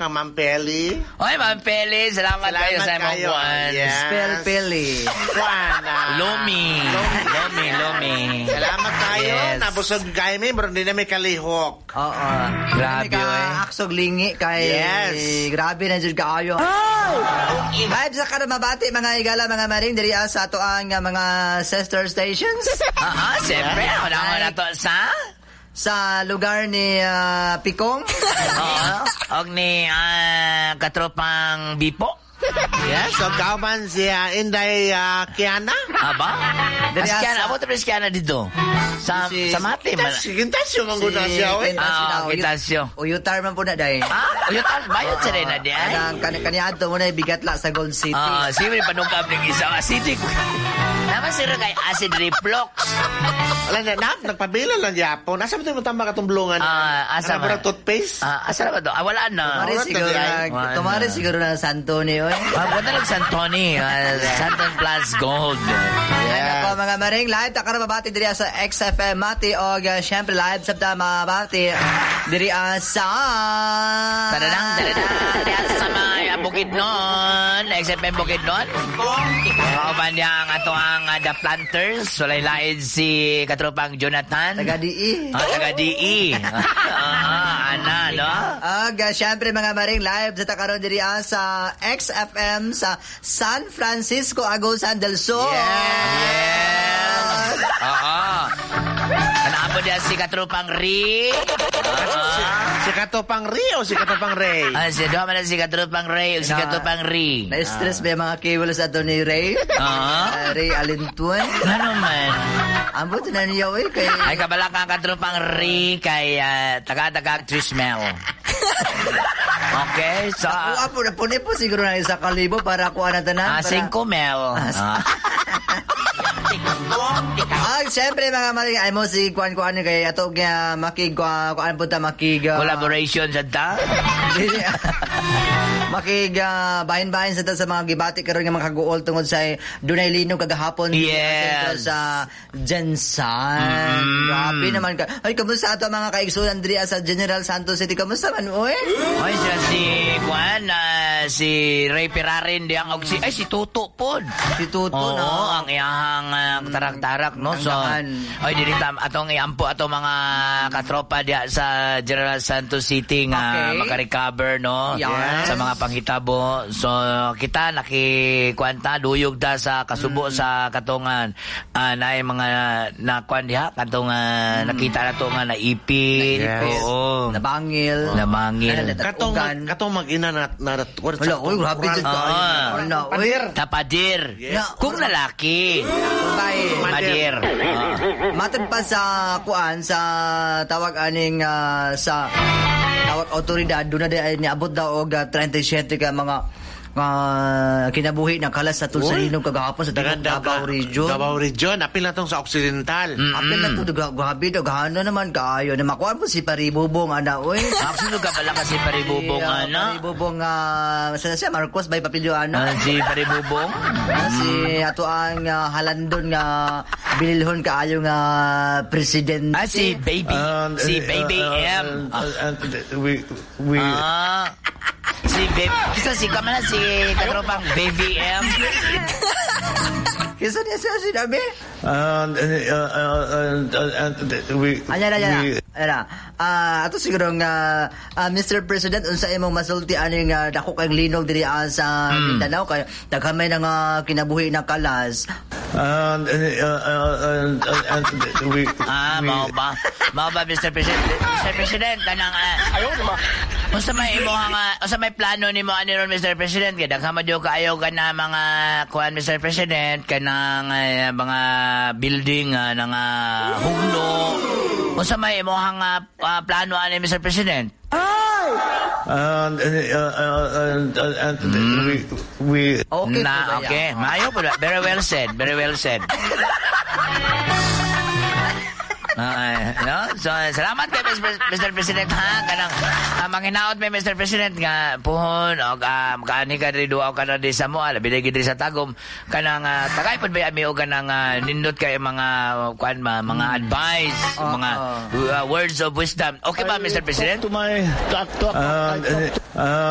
kang Ma'am Peli. Oy, Ma'am Peli, salamat kayo sa imong buwan. Yes. Peli. Lumi. Salamat tayo. Yes. Nabusog kayo may, pero hindi na may kalihok. Oo. Grabe, aksog lingi kay... Yes. Grabe na dyan kaayo. Vibes sa karamabati, mga igala, mga maring, diri sa ato ang mga sister stations. Siyempre. Ako na to sa lugar ni Pikong. Og ni katropang Bipo. Yes, so kauman si Inday Kiana. Aba? Kiana, abo tapos Kiana dito. Sa Mati. Kintasyo mang guna siya. Kintasyo. Uyutar man po na dahi. Uyutar? Bayad sa rin na diyan. Kaniadto mo na bigat la sa Gold City. Sige, panungkap ng isa. Acidic. Naman sila kay acid reflux. Wala na, nagpabila lang Japo. Nasa mo tayo matamba katumbulungan? Asa ba? Toothpaste? Asa na ba ito? Wala na. Tumari siguro na Santoni. Punta lang Santoni. Santon Plus Gold. Yes. Ako mga maring, live takara mabati diri sa XFM Mati o syempre live sa mabati diri sa Taranang sa mga Bukidnon. XFM Bukidnon. Kauban niya ang ato ang The Planters. Walay laid si katropang Jonathan. Taga-DI. Taga-DI. Ana, no? Syempre mga maring, live sa takaron diri sa XFM sa San Francisco, Agusan del Sur. Yes. Kanaan po diyan si katropang Ri. Si Katopang Ri o si Katopang Ray? Si Doha man si katropang Ray o si katropang Ri. Na-stress ba yung mga cables sa ito ni Ray? Ray Alintuan? Ano man? Ambot na niya, kay... Ay, kabala ka katropang Ri kay taga-taga Trismel. Okay, so... Ako na po siguro na 1,000 para kuha na tanan. 5 mil. Siyempre mga maling, ay mo si kuan kay ato nga makig kuan punta makig collaboration sa ta. Makig bahin-bahin sa mga gibati karon nga makaguol tungod sa dunay linog kagahapon sa Jensan. Grabe naman ka. Ay kamusta ato mga kaigsunan diri sa General Santos City? Kamusta man oy? Ay siya si kuan si Ray Pirarin di ang si Tuto pod. Si Tuto no. Ang iyang tarak-tarak no. So ay dili tam atong iampo ato mga katropa diya sa General Santos City nga maka-recover no. Sa mga panghitabo. So kita nakikuanta duyog ta sa kasubo sa katungan naay mga nakuan diha katungan nakita na to nga naipit. Oo. Nabangil. Katong mag-ina na wala, oy, grabe dyan ka. Tapadir. Kung lalaki. Madir. Matag pa sa kuan, sa tawag aning sa tawag otoridad, doon na ay niabot daw og 37 ka mga kinabuhi ng kalas sa Tulsalinog kagahapon sa Davao Region. Davao Region, apil na tong sa Occidental. Apil na to, grabe, daghan na naman kaayo. Na makuha po si Paribubong, ana, oy. Absolut ka pala kasi Paribubong, ana. Paribubong, saan siya, Marcos, by Papilio, ana. Si Paribubong? Si ato ang halandon nga binilhon kaayo nga presidente. Si Baby. Si Baby M. Si Baby. Kisa si kamana si katropang Baby M. Kisa niya siya sinabi? Ato siguro nga Mr. President unsa imong masulti aning dako kay linog diri sa Mindanao kay daghamay na nga kinabuhi na kalas. Mao ba Mr. President? Mr. President kanang unsa may plano nimo ani ron Mr. President kay daghang madyo kaayo kana mga kuan Mr. President kanang mga building nga hugno. Unsa may imong plano ani Mr. President? Okay. Maayo po. Very well said. No? So, salamat kay Mr. President ha. Kanang manginaot may Mr. President nga puhon o kaani ka rin duaw ka na di sa mo labi gid sa tagom kanang tagay pod ba ami o kanang nindot kay mga kuan mga advice mga words of wisdom. Okay ba Mr. President? To my